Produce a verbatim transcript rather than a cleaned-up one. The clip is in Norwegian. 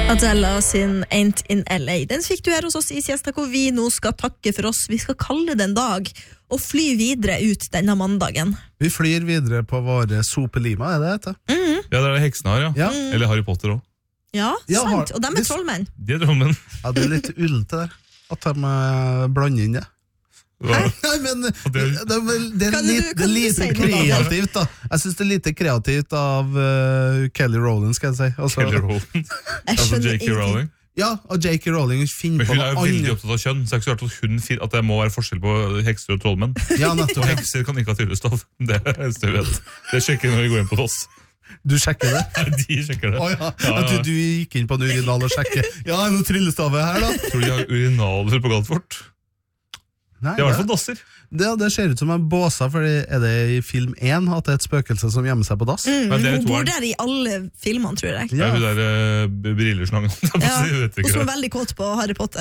Adele sin Ain't in L A. Den fikk du her hos oss i Siesta, hvor vi nå skal takke for oss. Vi skal kalle det en dag og fly videre ut denne mandagen. Vi flyr videre på våre sopelima, er det dette? Mm. Ja, det er heksene her, ja. Ja. Mm. Eller Harry Potter også. Ja, Ja, sant. har- Og dem er trollmenn. De er trollmenn. Ja, det er litt ullete der, at de eh, blander inn det. Hva? Nei, men det, det er- det, er vel- det er Kan du- litt, det kan er du lite si noe, Daniel? kreativt da. Jeg synes det er lite kreativt av uh, Kelly Rowland, skal jeg si. Altså, Kelly Rowland. Jeg Altså skjønner J K ingenting. Rowling. ja, og J K Rowling finner Men på hun noe er jo veldig annet. opptatt av kjønn, så jeg har ikke hørt at hun fin- at det må være forskjell på hekser og trollmenn. Ja, Og nettopp. hekser kan ikke ha tryllestoff. Det er det eneste vi vet. Det sjekker vi når vi går inn på oss. Du sjekker det? Nei, de sjekker det. Å ja, Ja, at ja. du, du gikk inn på en urinal og sjekker. Ja, er det noe tryllestave her da? Tror du de har urinaler på Galtvort? Nei, De har i hvert fall det, dasser. det, det ser ut som en båsa, for er det i film én at det er et spøkelse som gjemmer seg på dass? Mm, Men det er hun jo bor toeren. der i alle filmene, tror jeg. Det Ja. er hun der uh, brilleslangen. Ja, Jeg vet hun ikke som det. er veldig kåt på Harry Potter.